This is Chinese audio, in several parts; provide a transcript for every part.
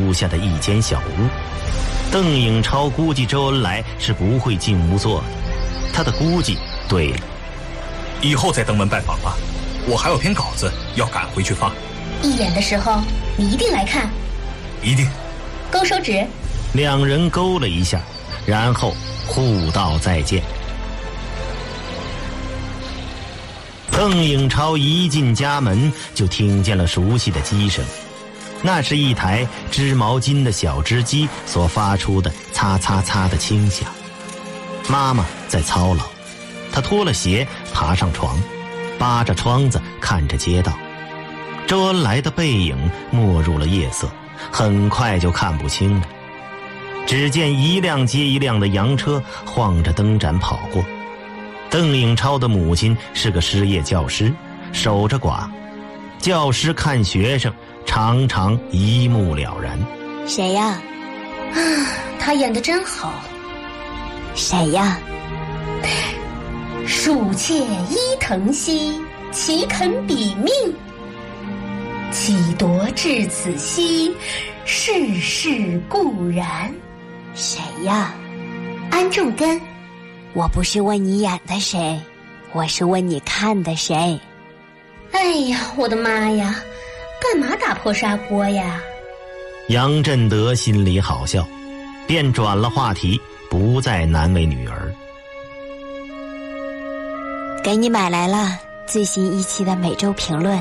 住下的一间小屋。邓颖超估计周恩来是不会进屋坐的，他的估计对了。 以后再登门拜访吧，我还有篇稿子要赶回去发。 一演的时候你一定来看。 一定。 勾手指。 两人勾了一下，然后互道再见。邓颖超一进家门就听见了熟悉的机声，那是一台织毛巾的小织机所发出的擦擦擦的轻响。妈妈在操劳，她脱了鞋爬上床，扒着窗子看着街道。周恩来的背影没入了夜色，很快就看不清了。只见一辆接一辆的洋车晃着灯盏跑过。邓颖超的母亲是个失业教师，守着寡。教师看学生常常一目了然。 谁呀？ 他演得真好。 谁呀？ 鼠窃伊藤兮，岂肯比命？岂夺至此兮，世事固然。 谁呀？ 安重根。 我不是问你演的谁，我是问你看的谁。 哎呀，我的妈呀，干嘛打破砂锅呀？ 杨振德心里好笑，便转了话题，不再难为女儿。 给你买来了最新一期的《每周评论》。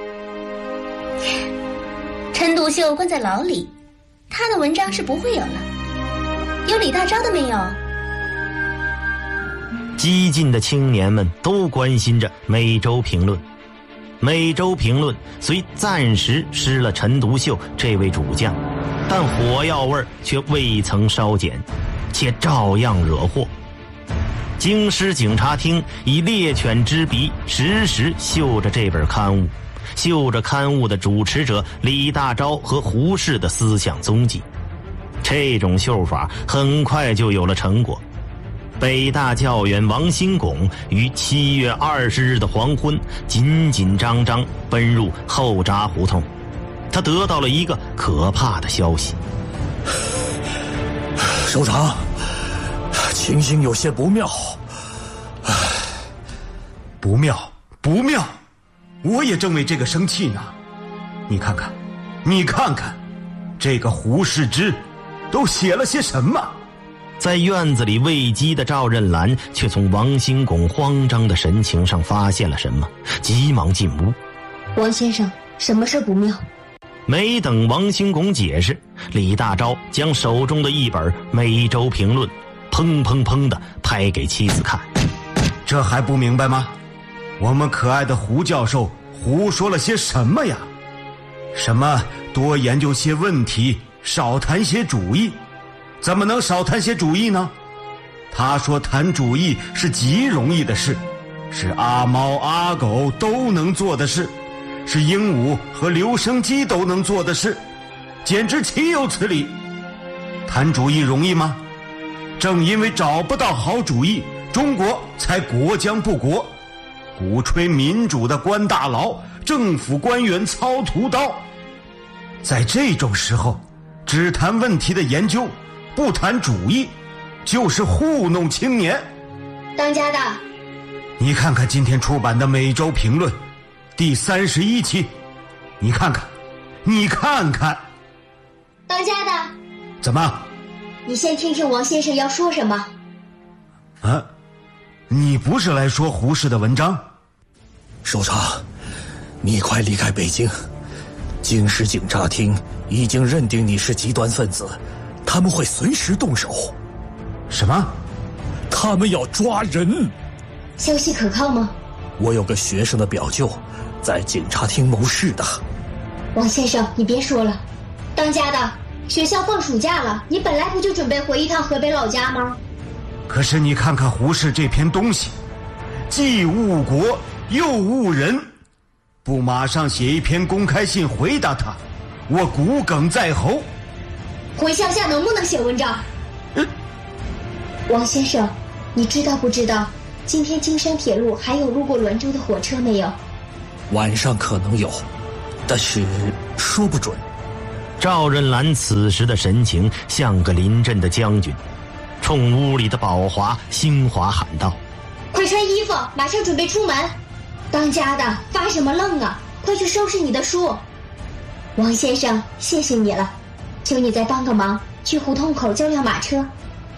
陈独秀关在牢里，他的文章是不会有了。有李大钊的没有？ 激进的青年们都关心着《每周评论》。《每周评论》虽暂时失了陈独秀这位主将，但火药味却未曾稍减，且照样惹祸。京师警察厅以猎犬之鼻时时嗅着这本刊物，嗅着刊物的主持者李大钊和胡适的思想踪迹。这种嗅法很快就有了成果。北大教员王新拱于7月20日的黄昏紧紧张张奔入后闸胡同，他得到了一个可怕的消息。 首长，情形有些不妙。 不妙，不妙！我也正为这个生气呢。你看看，这个胡适之都写了些什么？ 在院子里喂鸡的赵任兰却从王新拱慌张的神情上发现了什么，急忙进屋。 王先生，什么事不妙？ 没等王新拱解释，李大钊将手中的一本《每周评论》砰砰砰地拍给妻子看。 这还不明白吗？我们可爱的胡教授胡说了些什么呀？什么多研究些问题，少谈些主义。怎么能少谈些主义呢？他说谈主义是极容易的事，是阿猫阿狗都能做的事，是鹦鹉和留声机都能做的事，简直岂有此理。谈主义容易吗？正因为找不到好主意，中国才国将不国。鼓吹民主的官大佬、政府官员操屠刀，在这种时候只谈问题的研究，不谈主义，就是糊弄青年。 当家的， 你看看今天出版的《每周评论》第31期，你看看。 当家的， 怎么？ 你先听听王先生要说什么。 啊，你不是来说胡适的文章？ 首长，你快离开北京，京师警察厅已经认定你是极端分子，他们会随时动手。 什么？ 他们要抓人。 消息可靠吗？ 我有个学生的表舅在警察厅谋事的。 王先生，你别说了。当家的，学校放暑假了，你本来不就准备回一趟河北老家吗？ 可是你看看胡适这篇东西，既误国又误人，不马上写一篇公开信回答他，我骨梗在喉。 回乡下能不能写文章？王先生，你知道不知道今天京山铁路还有路过滦州的火车没有？ 晚上可能有，但是说不准。 赵任兰此时的神情像个临阵的将军，冲屋里的宝华、兴华喊道：“ 快穿衣服，马上准备出门！当家的发什么愣啊？快去收拾你的书！王先生，谢谢你了，求你再帮个忙，去胡同口叫辆马车。”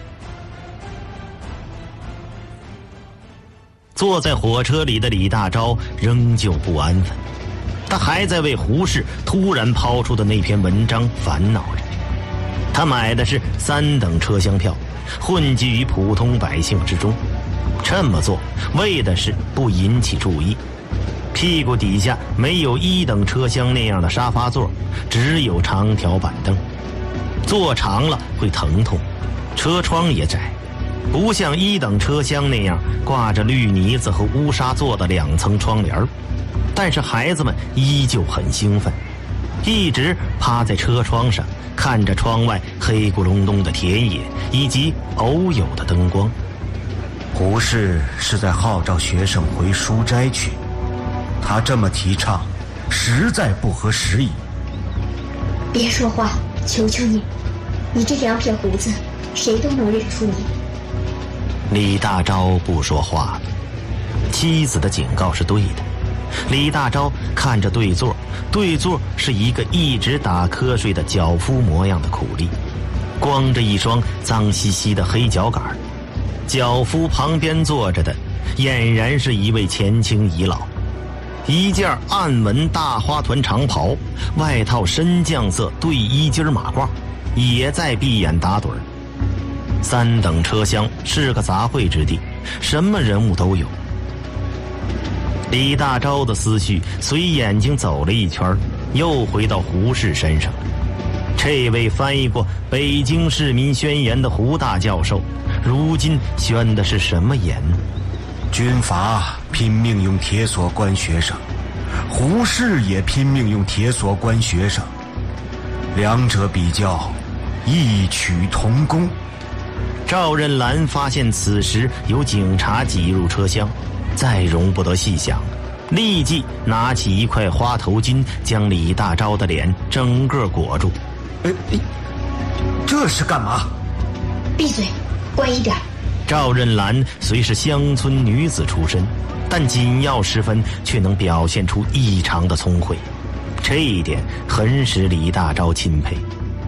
坐在火车里的李大钊仍旧不安分，他还在为胡适突然抛出的那篇文章烦恼着。他买的是3等车厢票，混迹于普通百姓之中，这么做为的是不引起注意。屁股底下没有1等车厢那样的沙发座，只有长条板凳，坐长了会疼痛，车窗也窄，不像1等车厢那样挂着绿呢子和乌纱做的2层窗帘。但是孩子们依旧很兴奋，一直趴在车窗上看着窗外黑咕隆咚的田野以及偶有的灯光。 胡适是在号召学生回书斋去，他这么提倡实在不合时宜。 别说话，求求你，你这2撇胡子谁都能认出你。 李大钊不说话了，妻子的警告是对的。李大钊看着对座，对座是一个一直打瞌睡的脚夫模样的苦力，光着一双脏兮兮的黑脚杆。脚夫旁边坐着的俨然是一位前清遗老，一件暗纹大花团长袍，外套深酱色对衣襟马褂，也在闭眼打盹儿。3等车厢是个杂烩之地，什么人物都有。李大钊的思绪随眼睛走了一圈，又回到胡适身上。这位翻译过《北京市民宣言》的胡大教授，如今宣的是什么言？ 军阀拼命用铁锁关学生，胡适也拼命用铁锁关学生，两者比较，异曲同工。 赵任兰发现此时有警察挤入车厢，再容不得细想，立即拿起一块花头巾将李大钊的脸整个裹住。 这是干嘛？ 闭嘴，乖一点。 赵任兰虽是乡村女子出身，但紧要时分却能表现出异常的聪慧，这一点很使李大钊钦佩。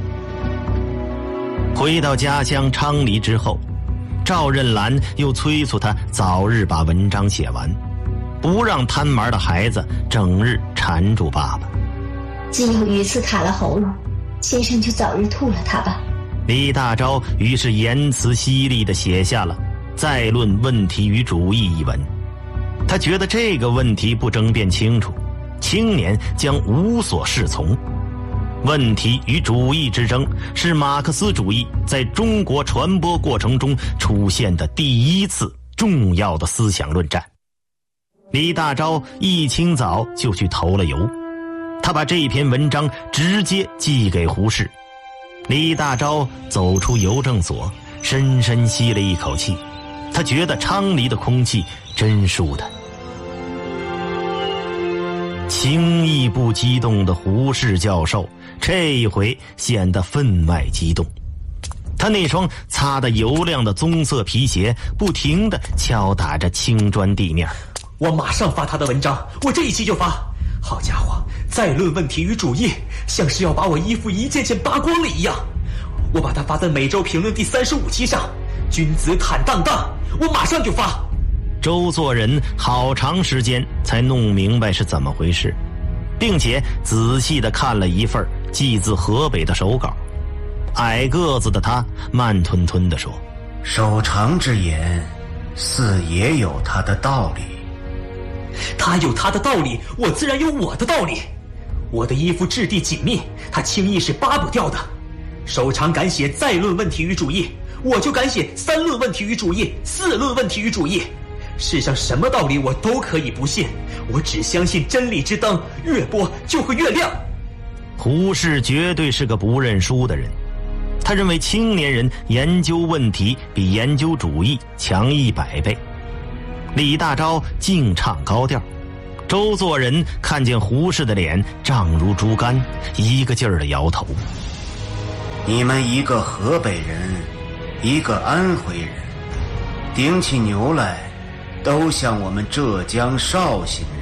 回到家乡昌黎之后，赵任兰又催促他早日把文章写完，不让贪玩的孩子整日缠住爸爸。 既有鱼刺卡了喉咙，先生就早日吐了它吧。 李大钊于是言辞犀利地写下了《再论问题与主义》一文。他觉得这个问题不争辩清楚，青年将无所适从。问题与主义之争是马克思主义在中国传播过程中出现的第一次重要的思想论战。李大钊一清早就去投了邮，他把这篇文章直接寄给胡适。李大钊走出邮政所，深深吸了一口气，他觉得昌黎的空气真舒坦。轻易不激动的胡适教授这一回显得分外激动，他那双擦得油亮的棕色皮鞋不停地敲打着青砖地面。 我马上发他的文章，我这一期就发。好家伙，再论问题与主义，像是要把我衣服一件件扒光了一样。我把它发在《每周评论》第35期上，君子坦荡荡，我马上就发。 周作人好长时间才弄明白是怎么回事，并且仔细地看了一份寄自河北的手稿。矮个子的他慢吞吞地说：“ 手长之言，似也有他的道理。 他有他的道理，我自然有我的道理。我的衣服质地紧密，他轻易是扒不掉的。手长敢写再论问题与主义，我就敢写3论问题与主义、4论问题与主义。世上什么道理我都可以不信，我只相信真理之灯越拨就会越亮。” 胡适绝对是个不认输的人，他认为青年人研究问题比研究主义强100倍。李大钊净唱高调， 周作人看见胡适的脸胀如竹竿，一个劲儿地摇头。 你们一个河北人，一个安徽人，顶起牛来都像我们浙江绍兴人。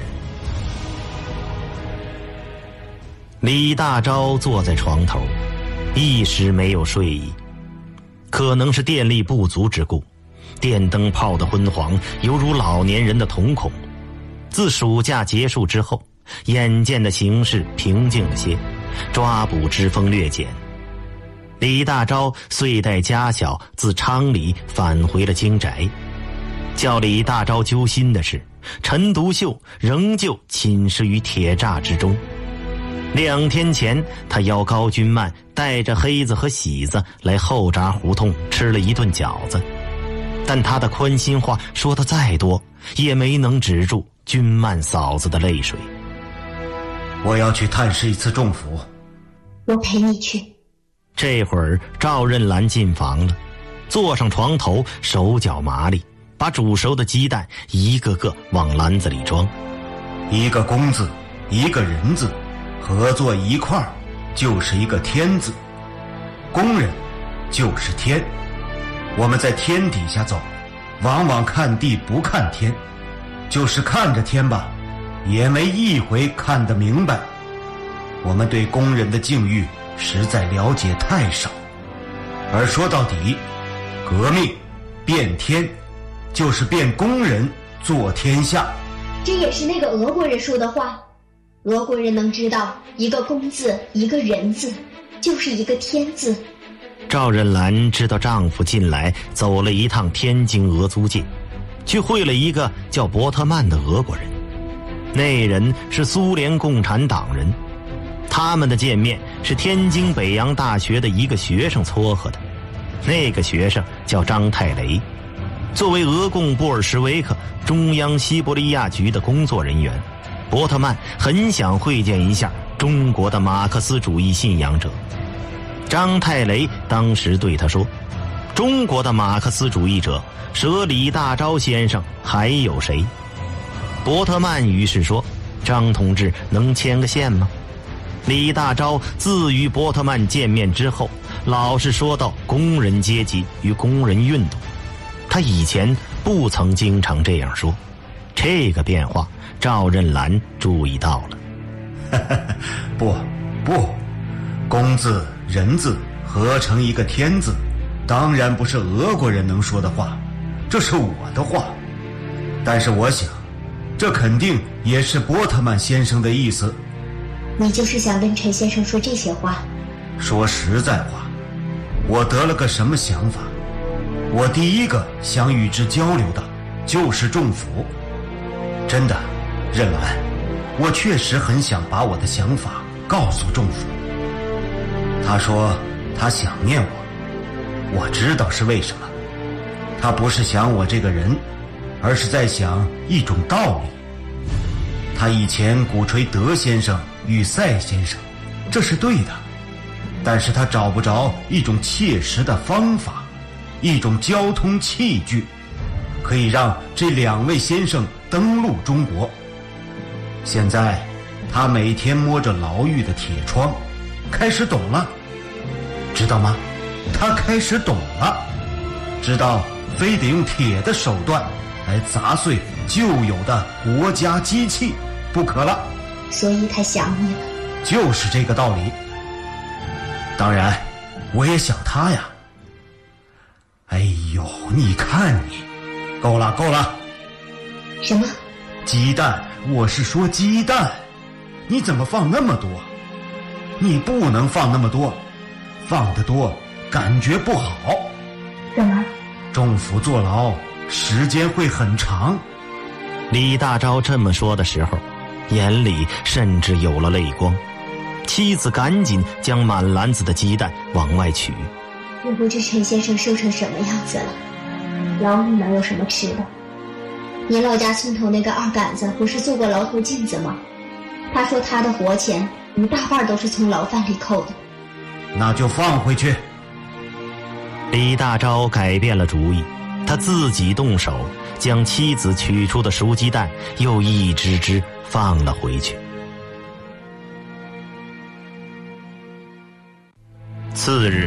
李大钊坐在床头，一时没有睡意，可能是电力不足之故，电灯泡的昏黄犹如老年人的瞳孔。自暑假结束之后，眼见的形势平静了些，抓捕之风略减。李大钊遂带家小自昌黎返回了京宅。叫李大钊揪心的是，陈独秀仍旧寝食于铁栅之中。2天前，他邀高君曼带着黑子和喜子来后闸胡同吃了一顿饺子，但他的宽心话说得再多，也没能止住君曼嫂子的泪水。 我要去探视一次仲府。 我陪你去。 这会儿赵任兰进房了，坐上床头，手脚麻利，把煮熟的鸡蛋一个个往篮子里装。 一个公字，一个人字，合作一块儿就是一个天字。工人就是天，我们在天底下走，往往看地不看天，就是看着天吧，也没一回看得明白。我们对工人的境遇实在了解太少，而说到底，革命变天就是变工人做天下。 这也是那个俄国人说的话。俄国人能知道一个工字一个人字就是一个天字。 赵任兰知道丈夫近来走了一趟天津俄租界，去会了一个叫伯特曼的俄国人，那人是苏联共产党人。他们的见面是天津北洋大学的一个学生撮合的，那个学生叫张太雷，作为俄共布尔什维克中央西伯利亚局的工作人员，伯特曼很想会见一下中国的马克思主义信仰者。张太雷当时对他说，中国的马克思主义者舍李大钊先生还有谁？伯特曼于是说，张同志能牵个线吗？李大钊自与伯特曼见面之后，老是说到工人阶级与工人运动，他以前不曾经常这样说。这个变化赵任兰注意到了。 不，工字人字合成一个天字，当然不是俄国人能说的话，这是我的话。但是我想，这肯定也是伯特曼先生的意思。 你就是想跟陈先生说这些话？ 说实在话，我得了个什么想法？我第一个想与之交流的就是仲府。真的，任兰，我确实很想把我的想法告诉仲府。他说他想念我，我知道是为什么。他不是想我这个人，而是在想一种道理。他以前鼓吹德先生与赛先生，这是对的，但是他找不着一种切实的方法，一种交通器具，可以让这2位先生登陆中国。现在他每天摸着牢狱的铁窗，开始懂了，知道吗？他开始懂了，知道非得用铁的手段来砸碎旧有的国家机器不可了。 所以他想你了。 就是这个道理。当然我也想他呀。哎呦，你看你，够了。 什么？ 鸡蛋，我是说鸡蛋，你怎么放那么多？你不能放那么多，放得多感觉不好。 怎么？ 仲府坐牢时间会很长。 李大钊这么说的时候，眼里甚至有了泪光。妻子赶紧将满篮子的鸡蛋往外取。 也不知陈先生瘦成什么样子了，牢里哪有什么吃的？您老家村头那个二杆子不是做过牢头镜子吗？他说他的活钱一大半都是从牢饭里扣的。 那就放回去。 李大钊改变了主意，他自己动手将妻子取出的熟鸡蛋又一只只放了回去。次日，